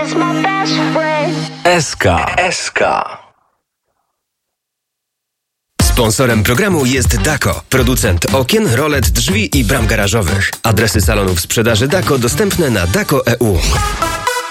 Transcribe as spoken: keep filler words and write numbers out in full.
S K. S K. Sponsorem programu jest Dako, producent okien, rolet, drzwi i bram garażowych. Adresy salonów sprzedaży Dako dostępne na dako kropka e u.